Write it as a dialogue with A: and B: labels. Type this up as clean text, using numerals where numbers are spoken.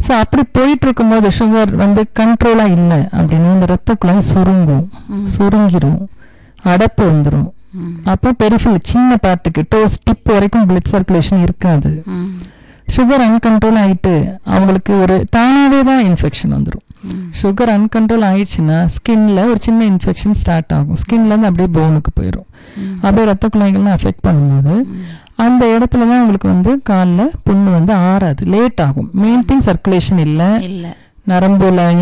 A: So அப்படி போயிட்டு இருக்கும்போது சுகர் வந்து கண்ட்ரோலாக இல்லை அப்படின்னா இந்த ரத்த குழாய் சுருங்கிரும், அடப்பு வந்துடும். அப்போ பெரிஃபரல் சின்ன பார்ட்டுக்கு டோஸ் டிப் வரைக்கும் பிளட் சர்க்குலேஷன் இருக்காது. சுகர் அன்கண்ட்ரோல் ஆகிட்டு அவங்களுக்கு ஒரு தானாகவே தான் இன்ஃபெக்ஷன் வந்துடும். சுகர் அன்கண்ட்ரோல் ஆயிடுச்சுன்னா ஸ்கின்ல ஒரு சின்ன இன்ஃபெக்ஷன் ஸ்டார்ட் ஆகும். ஸ்கின்லேருந்து அப்படியே போனுக்கு போயிடும். அப்படியே ரத்த குழாய்கள்லாம் அஃபெக்ட் பண்ணும்போது அந்த இடத்துல தான் உங்களுக்கு வந்து காலில் புண்ணு வந்து ஆறாது, லேட் ஆகும். மெயின் திங் சர்க்குலேஷன் இல்லை, நரம்புல